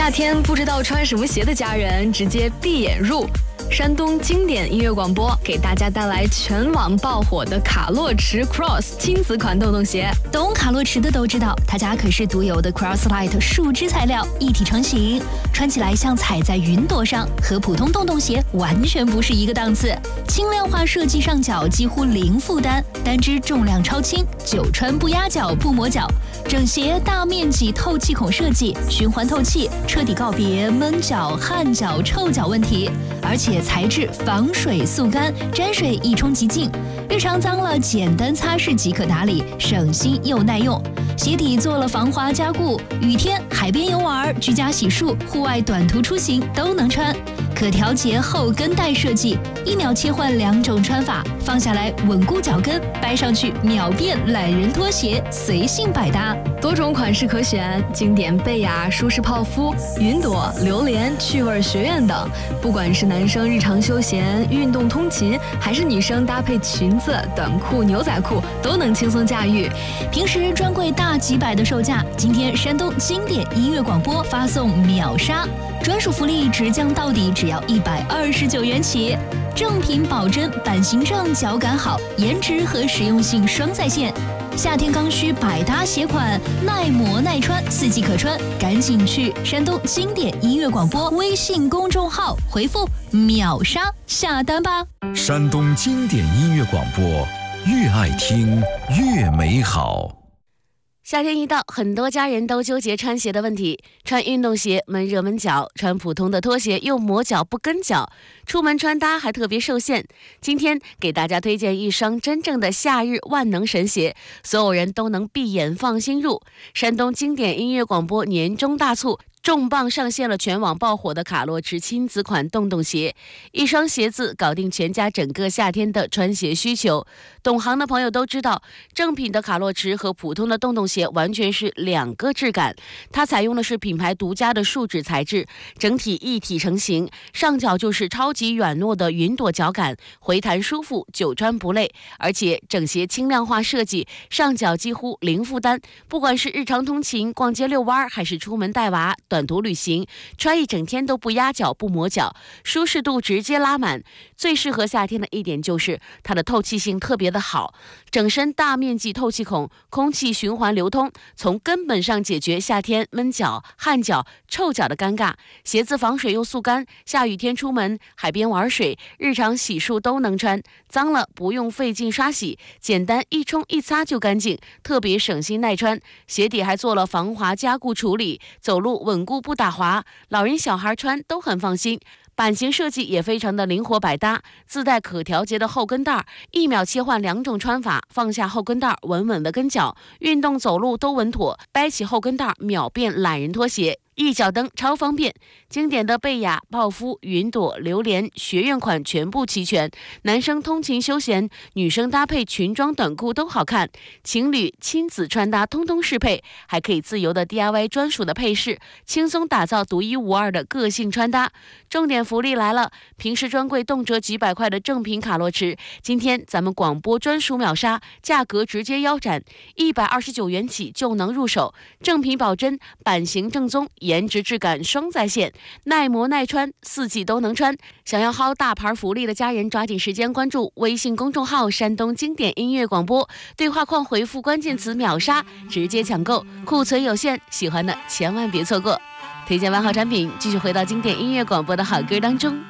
夏天不知道穿什么鞋的家人，直接闭眼入。山东经典音乐广播给大家带来全网爆火的卡洛驰 Cross 亲子款洞洞鞋。 懂卡洛驰的都知道，他家可是独有的 Crosslight 树脂材料，一体成型，穿起来像踩在云朵上，和普通洞洞鞋完全不是一个档次。轻量化设计上脚几乎零负担，单只重量超轻，久穿不压脚不磨脚。整鞋大面积透气孔设计，循环透气，彻底告别闷脚、汗脚、臭脚问题，而且材质防水速干，沾水一冲即净，日常脏了简单擦拭即可打理，省心又耐用。鞋底做了防滑加固，雨天、海边游玩、居家洗漱、户外短途出行都能穿。可调节后跟带设计，1秒切换2种穿法，放下来稳固脚跟，掰上去秒变懒人拖鞋，随性百搭。 多种款式可选，经典贝雅、舒适泡芙、云朵、榴莲、趣味学院等。不管是男生日常休闲、运动通勤，还是女生搭配裙子、短裤、牛仔裤，都能轻松驾驭。 平时专柜大几百的售价，今天山东经典音乐广播发送秒杀，专属福利直降到底，只要129元起。正品保真，版型正，脚感好，颜值和实用性双在线。夏天刚需百搭鞋款，耐磨耐穿，4季可穿，赶紧去山东经典音乐广播微信公众号回复秒杀下单吧。 山东经典音乐广播，越爱听越美好。 夏天一到，很多家人都纠结穿鞋的问题，穿运动鞋闷热闷脚，穿普通的拖鞋又磨脚不跟脚，出门穿搭还特别受限。今天给大家推荐一双真正的夏日万能神鞋，所有人都能闭眼放心入。山东经典音乐广播年终大促，重磅上线了全网爆火的卡洛驰亲子款洞洞鞋，一双鞋子搞定全家整个夏天的穿鞋需求。懂行的朋友都知道，正品的卡洛驰和普通的洞洞鞋完全是两个质感，它采用的是品牌独家的树脂材质，整体一体成型，上脚就是超级软糯的云朵脚感，回弹舒服，久穿不累，而且整鞋轻量化设计，上脚几乎零负担，不管是日常通勤、逛街遛弯，还是出门带娃、短途旅行，穿一整天都不压脚不磨脚，舒适度直接拉满。最适合夏天的一点就是它的透气性特别的好，整身大面积透气孔，空气循环流通，从根本上解决夏天闷脚、汗脚、臭脚的尴尬。鞋子防水又速干，下雨天出门、海边玩水、日常洗漱都能穿，脏了不用费劲刷洗，简单一冲一擦就干净，特别省心耐穿。鞋底还做了防滑加固处理，走路稳固不打滑，老人小孩穿都很放心。版型设计也非常的灵活百搭，自带可调节的后跟带，1秒切换2种穿法，放下后跟带稳稳的跟脚，运动走路都稳妥，掰起后跟带秒变懒人拖鞋。一脚蹬超方便，经典的贝雅、泡芙、云朵、榴莲、学院款全部齐全，男生通勤休闲，女生搭配裙装短裤都好看，情侣亲子穿搭通通适配，还可以自由的 DIY 专属的配饰，轻松打造独一无二的个性穿搭。重点福利来了，平时专柜动辄几百块的正品卡洛驰，今天咱们广播专属秒杀，价格直接腰斩，129元起就能入手，正品保真，版型正宗，颜值质感双在线，耐磨耐穿，4季都能穿。想要薅大牌福利的家人，抓紧时间关注微信公众号山东经典音乐广播，对话框回复关键词秒杀，直接抢购，库存有限，喜欢的千万别错过。推荐完好产品，继续回到经典音乐广播的好歌当中。